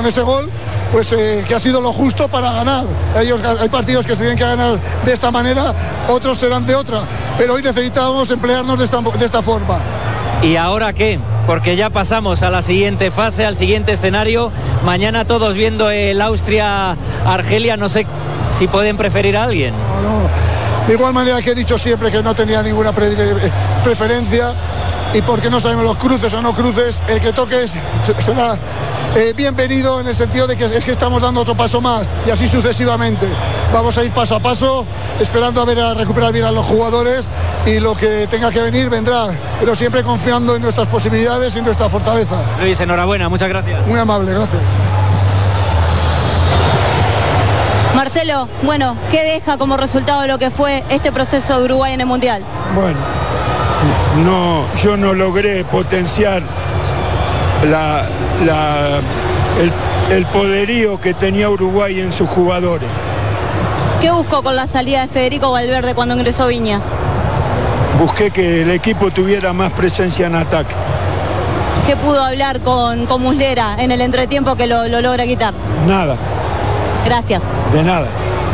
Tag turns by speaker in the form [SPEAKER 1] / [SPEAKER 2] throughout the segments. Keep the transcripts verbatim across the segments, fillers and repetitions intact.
[SPEAKER 1] con ese gol, pues eh, que ha sido lo justo para ganar. Ellos, hay partidos que se tienen que ganar de esta manera, otros serán de otra, pero hoy necesitábamos emplearnos de esta, de esta forma.
[SPEAKER 2] ¿Y ahora qué? Porque ya pasamos a la siguiente fase, al siguiente escenario. Mañana todos viendo el Austria-Argelia, no sé si pueden preferir a alguien.
[SPEAKER 1] No, no. De igual manera que he dicho siempre que no tenía ninguna pre preferencia, y porque no sabemos los cruces o no cruces, el que toques será eh, bienvenido, en el sentido de que es que estamos dando otro paso más, y así sucesivamente. Vamos a ir paso a paso, esperando a ver a recuperar bien a los jugadores, y lo que tenga que venir vendrá, pero siempre confiando en nuestras posibilidades y en nuestra fortaleza.
[SPEAKER 2] Luis, enhorabuena, muchas gracias.
[SPEAKER 1] Muy amable, gracias.
[SPEAKER 3] Marcelo, bueno, ¿qué deja como resultado lo que fue este proceso de Uruguay en el Mundial?
[SPEAKER 4] Bueno, no, yo no logré potenciar la, la, el, el poderío que tenía Uruguay en sus jugadores.
[SPEAKER 3] ¿Qué buscó con la salida de Federico Valverde cuando ingresó Viñas?
[SPEAKER 4] Busqué que el equipo tuviera más presencia en ataque.
[SPEAKER 3] ¿Qué pudo hablar con, con Muslera en el entretiempo que lo, lo logra quitar?
[SPEAKER 4] Nada.
[SPEAKER 3] Gracias.
[SPEAKER 4] De nada.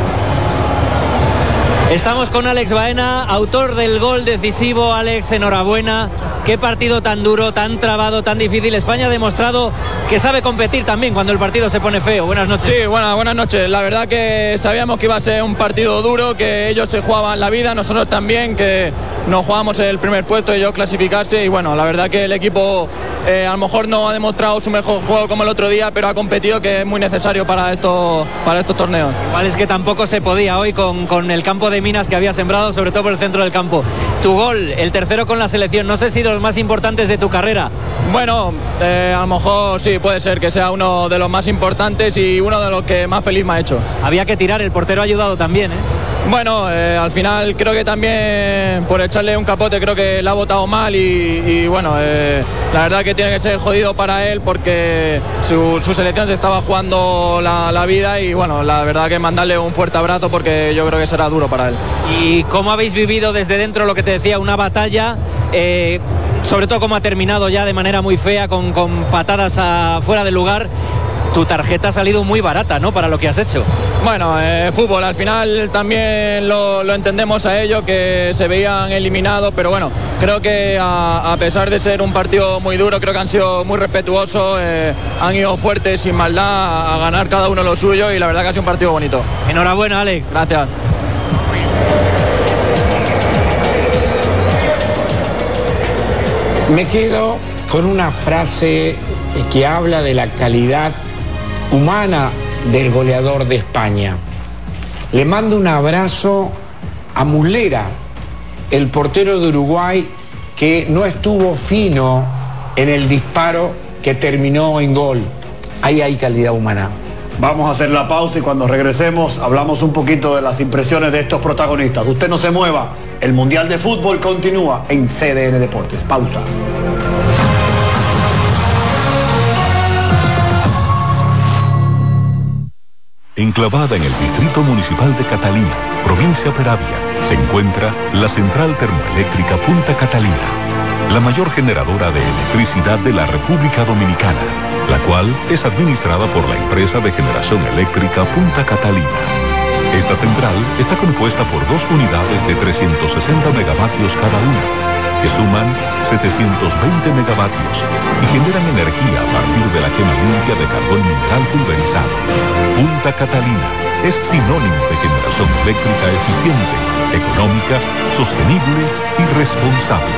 [SPEAKER 2] Estamos con Alex Baena, autor del gol decisivo. Alex, enhorabuena. Qué partido tan duro, tan trabado, tan difícil. España ha demostrado que sabe competir también cuando el partido se pone feo. Buenas noches.
[SPEAKER 5] Sí, buenas, buenas noches. La verdad que sabíamos que iba a ser un partido duro, que ellos se jugaban la vida, nosotros también, que nos jugábamos el primer puesto, ellos clasificarse, y bueno, la verdad que el equipo eh, a lo mejor no ha demostrado su mejor juego como el otro día, pero ha competido, que es muy necesario para estos, para estos torneos.
[SPEAKER 2] Igual es que tampoco se podía hoy con, con el campo de minas que había sembrado, sobre todo por el centro del campo. Tu gol, el tercero con la selección, no sé si de los más importantes de tu carrera.
[SPEAKER 5] Bueno, eh, a lo mejor sí, puede ser que sea uno de los más importantes y uno de los que más feliz me ha hecho.
[SPEAKER 2] Había que tirar, el portero ha ayudado también, ¿eh?
[SPEAKER 5] Bueno, eh, al final creo que también por echarle un capote creo que la ha botado mal, y, y bueno, eh, la verdad que tiene que ser jodido para él, porque su, su selección se estaba jugando la, la vida, y bueno, la verdad que mandarle un fuerte abrazo, porque yo creo que será duro para él.
[SPEAKER 2] ¿Y cómo habéis vivido desde dentro lo que te decía, una batalla? Eh, sobre todo cómo ha terminado ya de manera muy fea, con, con patadas a, fuera de lugar. Tu tarjeta ha salido muy barata, ¿no?, para lo que has hecho.
[SPEAKER 5] Bueno, eh, fútbol, al final también lo, lo entendemos a ellos, que se veían eliminados, pero bueno, creo que a, a pesar de ser un partido muy duro, creo que han sido muy respetuosos, eh, han ido fuertes, sin maldad, a, a ganar cada uno lo suyo, y la verdad que ha sido un partido bonito.
[SPEAKER 2] Enhorabuena, Alex.
[SPEAKER 5] Gracias.
[SPEAKER 6] Me quedo con una frase que habla de la calidad humana del goleador de España. Le mando un abrazo a Muslera, el portero de Uruguay, que no estuvo fino en el disparo que terminó en gol. Ahí hay calidad humana.
[SPEAKER 7] Vamos a hacer la pausa, y cuando regresemos hablamos un poquito de las impresiones de estos protagonistas. Usted no se mueva, el Mundial de Fútbol continúa en C D N Deportes. Pausa.
[SPEAKER 8] Enclavada en el Distrito Municipal de Catalina, provincia Peravia, se encuentra la Central Termoeléctrica Punta Catalina, la mayor generadora de electricidad de la República Dominicana, la cual es administrada por la empresa de generación eléctrica Punta Catalina. Esta central está compuesta por dos unidades de trescientos sesenta megavatios cada una, que suman setecientos veinte megavatios y generan energía a partir de la quema limpia de carbón mineral pulverizado. Punta Catalina es sinónimo de generación eléctrica eficiente, económica, sostenible y responsable.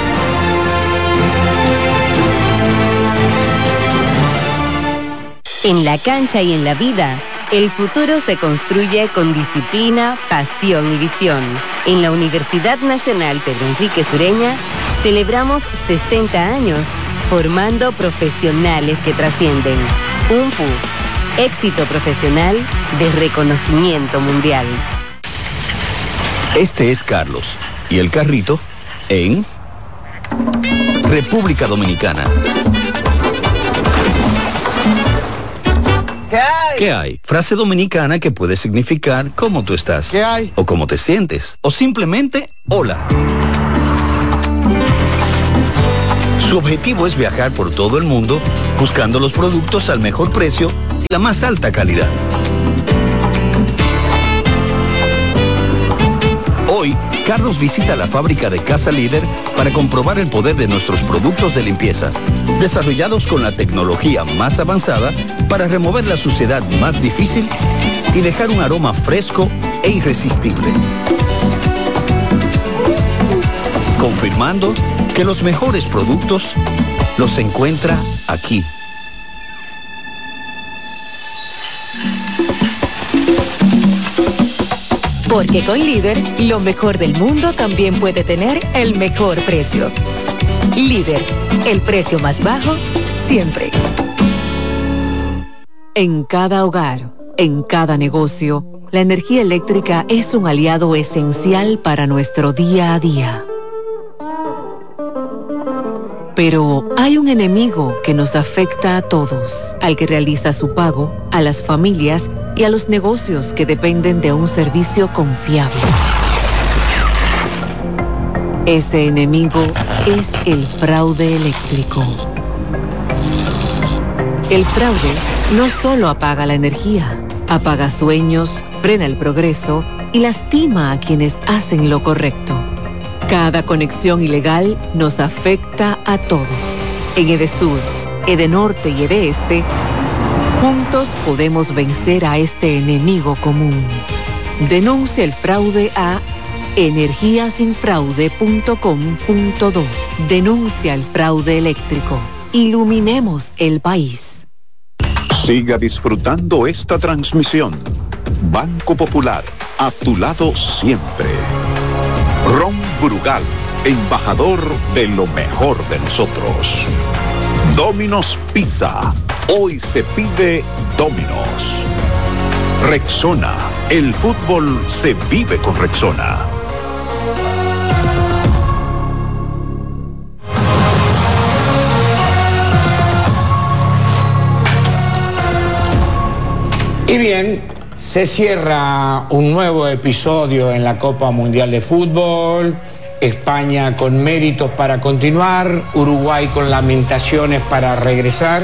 [SPEAKER 9] En la cancha y en la vida, el futuro se construye con disciplina, pasión y visión. En la Universidad Nacional Pedro Enrique Sureña, celebramos sesenta años formando profesionales que trascienden. U N P U, éxito profesional de reconocimiento mundial.
[SPEAKER 10] Este es Carlos, y el carrito en República Dominicana.
[SPEAKER 11] ¿Qué hay?
[SPEAKER 10] ¿Qué hay? Frase dominicana que puede significar cómo tú estás.
[SPEAKER 11] ¿Qué hay?
[SPEAKER 10] O cómo te sientes. O simplemente hola. Su objetivo es viajar por todo el mundo buscando los productos al mejor precio la más alta calidad. Hoy, Carlos visita la fábrica de Casa Líder para comprobar el poder de nuestros productos de limpieza, desarrollados con la tecnología más avanzada para remover la suciedad más difícil y dejar un aroma fresco e irresistible. Confirmando que los mejores productos los encuentra aquí.
[SPEAKER 11] Porque con Líder, lo mejor del mundo también puede tener el mejor precio. Líder, el precio más bajo, siempre. En cada hogar, en cada negocio, la energía eléctrica es un aliado esencial para nuestro día a día. Pero hay un enemigo que nos afecta a todos, al que realiza su pago, a las familias y a los negocios que dependen de un servicio confiable. Ese enemigo es el fraude eléctrico. El fraude no solo apaga la energía, apaga sueños, frena el progreso y lastima a quienes hacen lo correcto. Cada conexión ilegal nos afecta a todos. En Edesur, Edenorte y Edeeste, juntos podemos vencer a este enemigo común. Denuncia el fraude a energía sin fraude punto com punto do. Denuncia el fraude eléctrico. Iluminemos el país.
[SPEAKER 12] Siga disfrutando esta transmisión. Banco Popular, a tu lado siempre. Ron Brugal, embajador de lo mejor de nosotros. Domino's Pizza, hoy se pide Domino's. Rexona, el fútbol se vive con Rexona.
[SPEAKER 6] Y bien, se cierra un nuevo episodio en la Copa Mundial de Fútbol. España con méritos para continuar, Uruguay con lamentaciones para regresar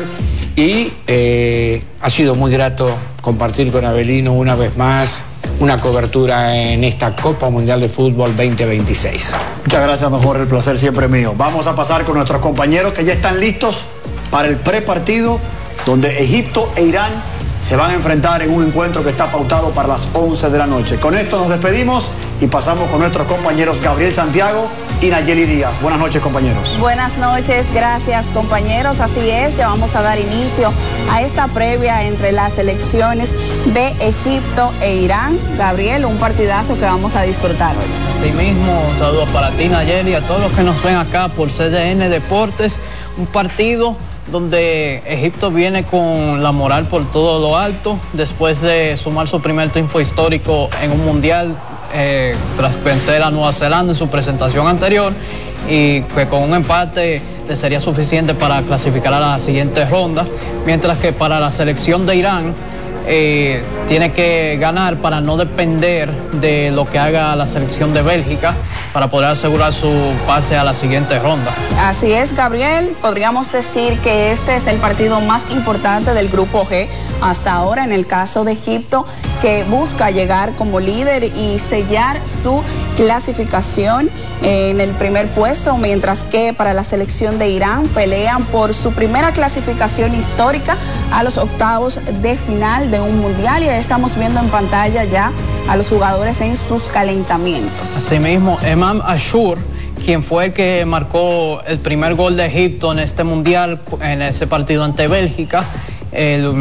[SPEAKER 6] y eh, ha sido muy grato compartir con Avelino una vez más una cobertura en esta Copa Mundial de Fútbol veinte veintiséis.
[SPEAKER 7] Muchas gracias, mejor, el placer siempre mío. Vamos a pasar con nuestros compañeros que ya están listos para el prepartido donde Egipto e Irán se van a enfrentar en un encuentro que está pautado para las once de la noche. Con esto nos despedimos y pasamos con nuestros compañeros Gabriel Santiago y Nayeli Díaz. Buenas noches, compañeros.
[SPEAKER 13] Buenas noches, gracias, compañeros. Así es, ya vamos a dar inicio a esta previa entre las selecciones de Egipto e Irán. Gabriel, un partidazo que vamos a disfrutar hoy.
[SPEAKER 5] Sí mismo, saludos para ti, Nayeli, a todos los que nos ven acá por C D N Deportes. Un partido donde Egipto viene con la moral por todo lo alto, después de sumar su primer triunfo histórico en un mundial, eh, tras vencer a Nueva Zelanda en su presentación anterior, y que con un empate le sería suficiente para clasificar a la siguiente ronda, mientras que para la selección de Irán eh, tiene que ganar para no depender de lo que haga la selección de Bélgica, para poder asegurar su pase a la siguiente ronda.
[SPEAKER 13] Así es, Gabriel, podríamos decir que este es el partido más importante del Grupo G hasta ahora en el caso de Egipto, que busca llegar como líder y sellar su clasificación en el primer puesto, mientras que para la selección de Irán pelean por su primera clasificación histórica a los octavos de final de un mundial, y ahí estamos viendo en pantalla ya a los jugadores en sus calentamientos.
[SPEAKER 5] Asimismo, Emam Ashur, quien fue el que marcó el primer gol de Egipto en este mundial, en ese partido ante Bélgica, el,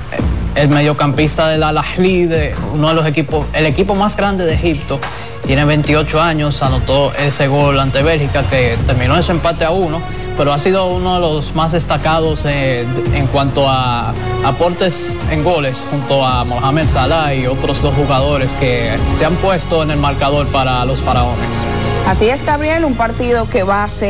[SPEAKER 5] el mediocampista del Al-Ahly, de uno de los equipos, el equipo más grande de Egipto, tiene veintiocho años, anotó ese gol ante Bélgica que terminó ese empate a uno, pero ha sido uno de los más destacados eh, en cuanto a aportes en goles, junto a Mohamed Salah y otros dos jugadores que se han puesto en el marcador para los faraones.
[SPEAKER 13] Así es, Gabriel, un partido que va a ser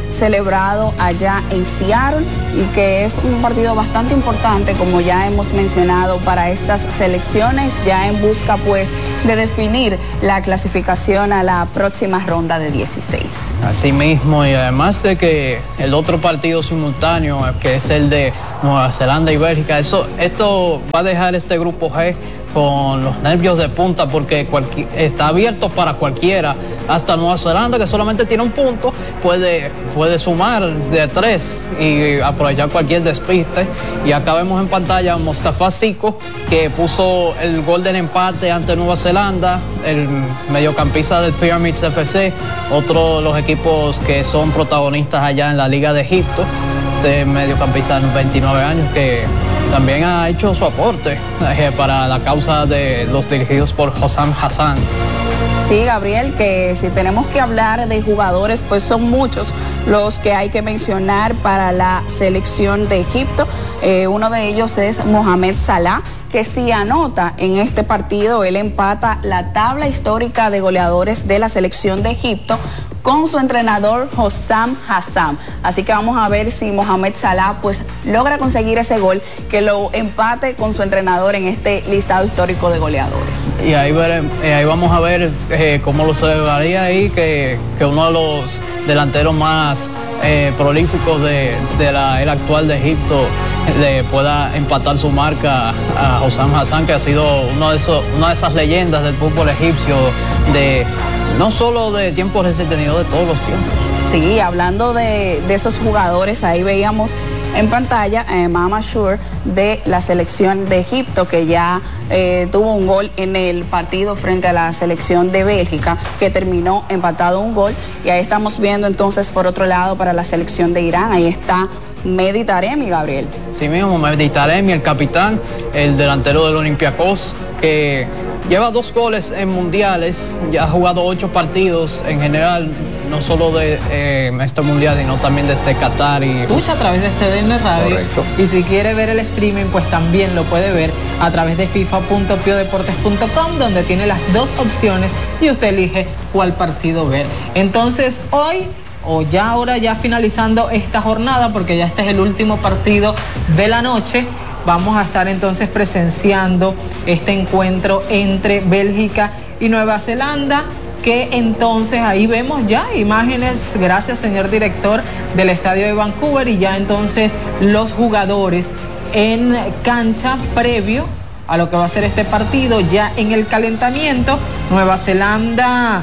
[SPEAKER 13] celebrado allá en Seattle y que es un partido bastante importante, como ya hemos mencionado, para estas selecciones, ya en busca pues de definir la clasificación a la próxima ronda de dieciséis.
[SPEAKER 14] Así mismo, y además de que el otro partido simultáneo, que es el de Nueva Zelanda y Bélgica, eso, esto va a dejar este grupo G con los nervios de punta, porque está abierto para cualquiera, hasta Nueva Zelanda, que solamente tiene un punto, puede, puede sumar de tres y aprovechar cualquier despiste. Y acá vemos en pantalla a Mostafa Siko, que puso el gol del empate ante Nueva Zelanda, el mediocampista del Pyramids F C, otro de los equipos que son protagonistas allá en la Liga de Egipto. Este mediocampista de veintinueve años que también ha hecho su aporte eh, para la causa de los dirigidos por Hossam Hassan.
[SPEAKER 13] Sí, Gabriel, que si tenemos que hablar de jugadores, pues son muchos los que hay que mencionar para la selección de Egipto. Eh, uno de ellos es Mohamed Salah, que si anota en este partido, él empata la tabla histórica de goleadores de la selección de Egipto con su entrenador Hossam Hassan. Así que vamos a ver si Mohamed Salah pues logra conseguir ese gol que lo empate con su entrenador en este listado histórico de goleadores.
[SPEAKER 14] Y ahí, ver, eh, ahí vamos a ver eh, cómo lo celebraría ahí, que, que uno de los delanteros más eh, prolíficos de, de la era actual de Egipto le pueda empatar su marca a Hossam Hassan, que ha sido uno de esos, una de esas leyendas del fútbol egipcio, de no solo de tiempos recientes, sino de todos los tiempos.
[SPEAKER 13] Sí, hablando de, de esos jugadores, ahí veíamos en pantalla a eh, Mama Shur de la selección de Egipto, que ya eh, tuvo un gol en el partido frente a la selección de Bélgica, que terminó empatado un gol. Y ahí estamos viendo entonces por otro lado para la selección de Irán, ahí está Mehdi Taremi, Gabriel.
[SPEAKER 14] Sí mismo, Mehdi Taremi, el capitán, el delantero del Olympiacos, que lleva dos goles en mundiales, ya ha jugado ocho partidos en general, no solo de eh, este mundial, sino también desde Qatar. Y
[SPEAKER 15] escucha a través de C D N Radio. Correcto. Y si quiere ver el streaming, pues también lo puede ver a través de fifa punto pio deportes punto com, donde tiene las dos opciones y usted elige cuál partido ver. Entonces hoy, o ya ahora, ya finalizando esta jornada, porque ya este es el último partido de la noche, vamos a estar entonces presenciando este encuentro entre Bélgica y Nueva Zelanda, que entonces ahí vemos ya imágenes, gracias señor director, del estadio de Vancouver, y ya entonces los jugadores en cancha previo a lo que va a ser este partido, ya en el calentamiento. Nueva Zelanda,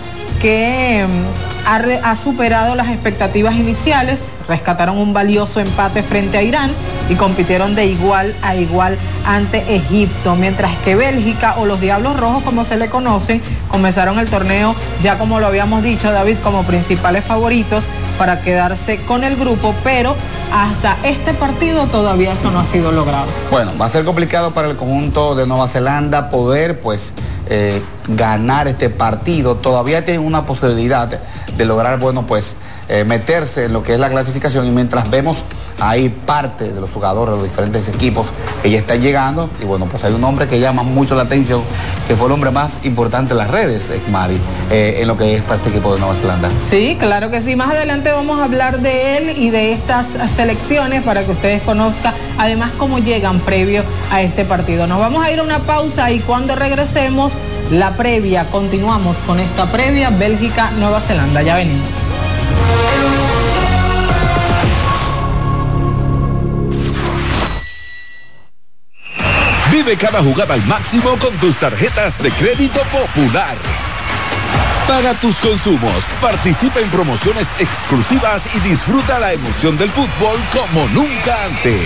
[SPEAKER 15] que ha, re, ha superado las expectativas iniciales, rescataron un valioso empate frente a Irán y compitieron de igual a igual ante Egipto, mientras que Bélgica, o los Diablos Rojos como se le conocen, comenzaron el torneo ya, como lo habíamos dicho, David, como principales favoritos para quedarse con el grupo, pero hasta este partido todavía eso no ha sido logrado.
[SPEAKER 16] Bueno, va a ser complicado para el conjunto de Nueva Zelanda poder pues eh, ganar este partido. Todavía tienen una posibilidad de, de lograr, bueno, pues eh, meterse en lo que es la clasificación, y mientras vemos ahí parte de los jugadores de los diferentes equipos que ya están llegando, y bueno, pues hay un hombre que llama mucho la atención, que fue el hombre más importante en las redes, Mari, eh, en lo que es para este equipo de Nueva Zelanda.
[SPEAKER 15] Sí, claro que sí, más adelante vamos a hablar de él y de estas selecciones para que ustedes conozcan además cómo llegan previo a este partido. Nos vamos a ir a una pausa y cuando regresemos, la previa, continuamos con esta previa Bélgica-Nueva Zelanda, ya venimos.
[SPEAKER 17] Vive cada jugada al máximo con tus tarjetas de crédito Popular. Paga tus consumos, participa en promociones exclusivas y disfruta la emoción del fútbol como nunca antes.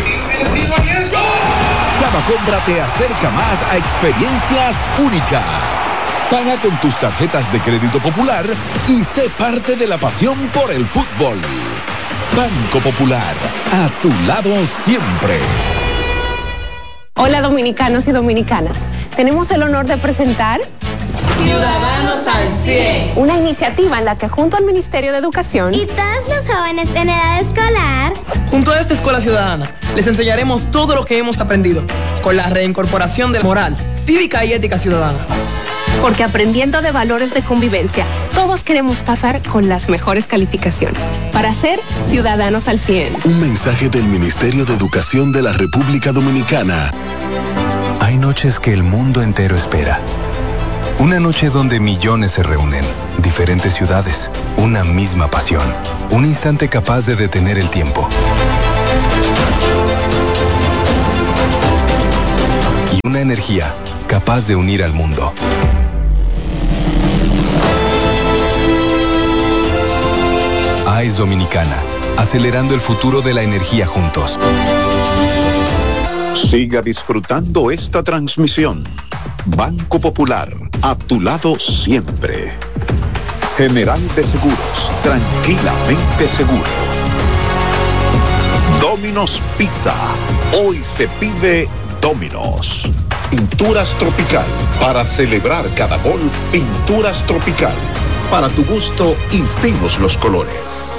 [SPEAKER 17] Cada compra te acerca más a experiencias únicas. Paga con tus tarjetas de crédito Popular y sé parte de la pasión por el fútbol. Banco Popular, a tu lado siempre.
[SPEAKER 18] Hola dominicanos y dominicanas, tenemos el honor de presentar
[SPEAKER 19] Ciudadanos al cien,
[SPEAKER 18] una iniciativa en la que junto al Ministerio de Educación
[SPEAKER 19] y todos los jóvenes en edad escolar,
[SPEAKER 20] junto a esta escuela ciudadana, les enseñaremos todo lo que hemos aprendido con la reincorporación de la moral, cívica y ética ciudadana.
[SPEAKER 18] Porque aprendiendo de valores de convivencia, todos queremos pasar con las mejores calificaciones para ser ciudadanos al cien.
[SPEAKER 17] Un mensaje del Ministerio de Educación de la República Dominicana.
[SPEAKER 21] Hay noches que el mundo entero espera. Una noche donde millones se reúnen, diferentes ciudades, una misma pasión, un instante capaz de detener el tiempo. Y una energía capaz de unir al mundo. A E S Dominicana, acelerando el futuro de la energía juntos.
[SPEAKER 12] Siga disfrutando esta transmisión. Banco Popular, a tu lado siempre. General de Seguros, tranquilamente seguro. Domino's Pizza, hoy se pide Domino's. Pinturas Tropical, para celebrar cada gol, Pinturas Tropical. Para tu gusto, hicimos los colores.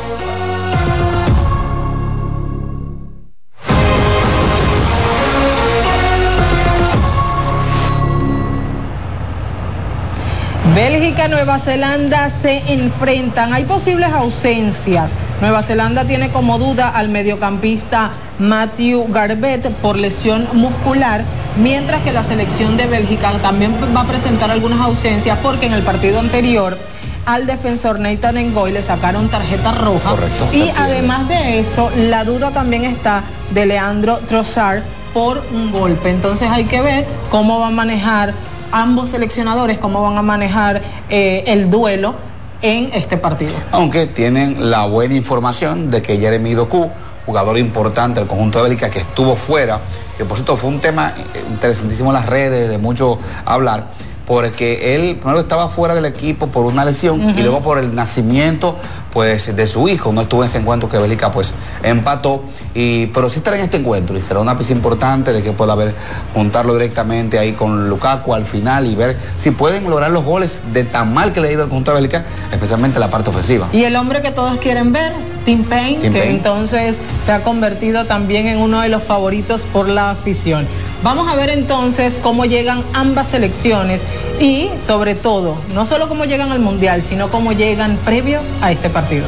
[SPEAKER 15] Bélgica y Nueva Zelanda se enfrentan. Hay posibles ausencias. Nueva Zelanda tiene como duda al mediocampista Matthew Garbett por lesión muscular, mientras que la selección de Bélgica también va a presentar algunas ausencias porque en el partido anterior al defensor Nathan Ngoy le sacaron tarjeta roja. Correcto, y además de eso, la duda también está de Leandro Trossard por un golpe. Entonces hay que ver cómo va a manejar ambos seleccionadores, cómo van a manejar eh, el duelo en este partido.
[SPEAKER 16] Aunque tienen la buena información de que Jeremy Doku, jugador importante del conjunto de Bélgica, que estuvo fuera, que por cierto fue un tema interesantísimo en las redes, de mucho hablar, porque él primero estaba fuera del equipo por una lesión uh-huh. y luego por el nacimiento pues de su hijo. No estuvo en ese encuentro que Bélgica pues empató, y, pero sí estará en este encuentro y será una pieza importante de que pueda haber, juntarlo directamente ahí con Lukaku al final y ver si pueden lograr los goles de tan mal que le ha ido al conjunto de Bélgica, especialmente la parte ofensiva.
[SPEAKER 15] Y el hombre que todos quieren ver, Tim Payne, Tim que Payne. entonces se ha convertido también en uno de los favoritos por la afición. Vamos a ver entonces cómo llegan ambas selecciones y sobre todo, no solo cómo llegan al Mundial, sino cómo llegan previo a este partido.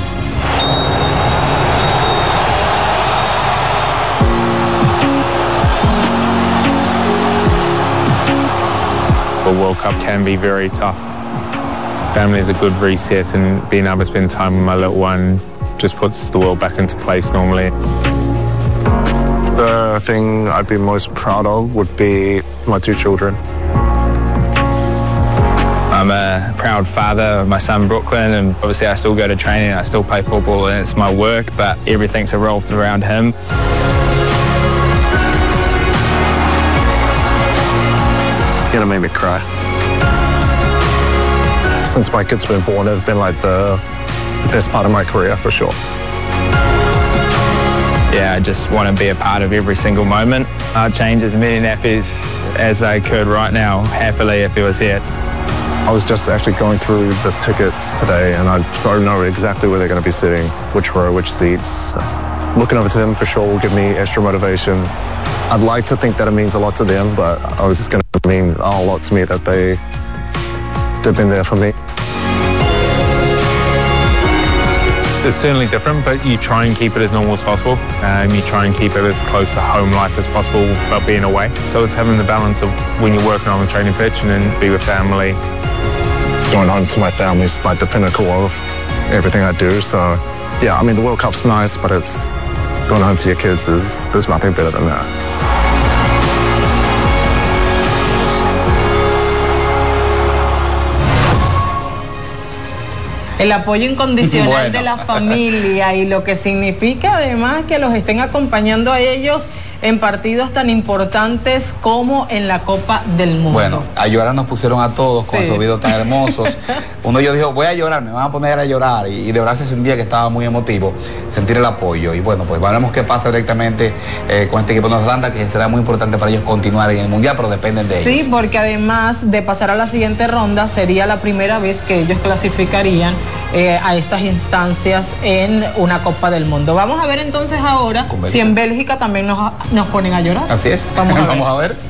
[SPEAKER 22] The World Cup can be very tough. Family is a good reset, and being able to spend time with my little one just puts the world back into place normally.
[SPEAKER 23] The thing I'd be most proud of would be my two children.
[SPEAKER 22] I'm a proud father of my son Brooklyn, and obviously I still go to training, I still play football, and it's my work, but everything's revolved around him.
[SPEAKER 23] Gonna make me cry. Since my kid's been born, it's been like the, the best part of my career for sure.
[SPEAKER 22] Yeah, I just want to be a part of every single moment. I'd change as many nappies as I could right now, happily, if he was here.
[SPEAKER 23] I was just actually going through the tickets today, and I sort of know exactly where they're going to be sitting, which row, which seats. Looking over to them for sure will give me extra motivation. I'd like to think that it means a lot to them, but I was just going to mean a whole lot to me that they, they've been there for me.
[SPEAKER 22] It's certainly different, but you try and keep it as normal as possible. Um, you try and keep it as close to home life as possible without being away. So it's having the balance of when you're working on the training pitch and then be with family.
[SPEAKER 23] Going home to my family is like the pinnacle of everything I do. So, yeah, I mean, the World Cup's nice, but it's going home to your kids is, there's nothing better than that.
[SPEAKER 15] El apoyo incondicional
[SPEAKER 16] bueno.
[SPEAKER 15] de la familia y lo que significa además que los estén acompañando a ellos en partidos tan importantes como en la Copa del Mundo.
[SPEAKER 16] Bueno, a llorar nos pusieron a todos con sí. esos videos tan hermosos. Uno de ellos dijo, voy a llorar, me van a poner a llorar, y, y de verdad se sentía que estaba muy emotivo sentir el apoyo. Y bueno, pues veremos qué pasa directamente eh, con este equipo de Nueva Zelanda, que será muy importante para ellos continuar en el Mundial, pero dependen de ellos.
[SPEAKER 15] Sí, porque además de pasar a la siguiente ronda, sería la primera vez que ellos clasificarían eh, a estas instancias en una Copa del Mundo. Vamos a ver entonces ahora si en Bélgica también nos, nos ponen a llorar.
[SPEAKER 16] Así es,
[SPEAKER 15] vamos a ver.
[SPEAKER 16] Vamos a ver.